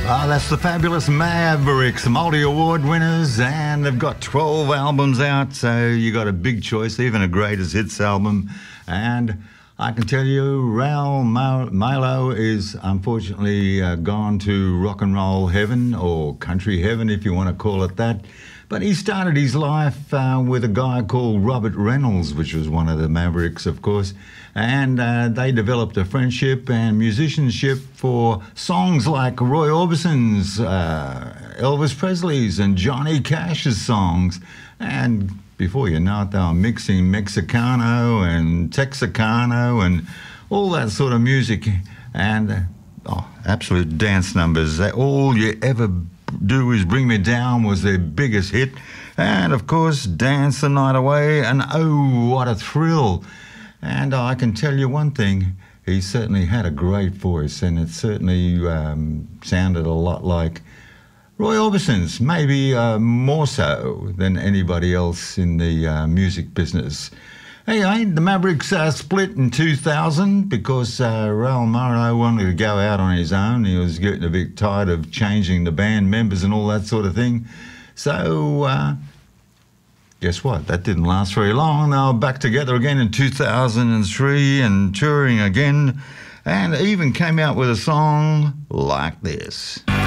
Ah, that's the fabulous Mavericks, multi-award winners, and they've got 12 albums out, so you got a big choice, even a greatest hits album. And I can tell you, Raul Malo is unfortunately gone to rock and roll heaven, or country heaven if you want to call it that. But he started his life with a guy called Robert Reynolds, which was one of the Mavericks, of course. And they developed a friendship and musicianship for songs like Roy Orbison's, Elvis Presley's and Johnny Cash's songs. And before you know it, they were mixing Mexicano and Texicano and all that sort of music. And absolute dance numbers. All you ever do is Bring Me Down was their biggest hit. And, of course, Dance the Night Away and Oh, What a Thrill. And I can tell you one thing, he certainly had a great voice, and it certainly sounded a lot like Roy Orbison's, maybe more so than anybody else in the music business. Anyway, the Mavericks split in 2000 because Raul Malo wanted to go out on his own. He was getting a bit tired of changing the band members and all that sort of thing. So guess what? That didn't last very long. They were back together again in 2003 and touring again, and even came out with a song like this.